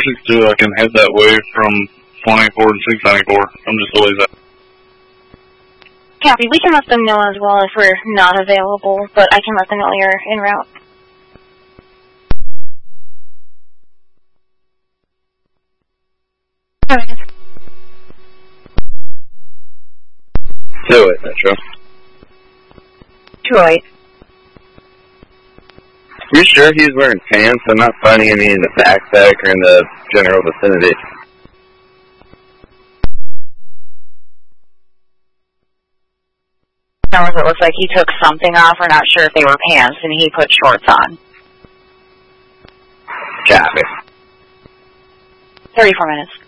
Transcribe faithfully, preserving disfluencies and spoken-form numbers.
six two, I can head that way from four ninety-four and six ninety-four. I'm just always at. Copy. We can let them know as well if we're not available, but I can let them know you're en route. Alright. Do it, Metro. Detroit. You sure he's wearing pants? I'm not finding any in the backpack or in the general vicinity. It looks like he took something off. We're not sure if they were pants, and he put shorts on. Copy. thirty-four minutes.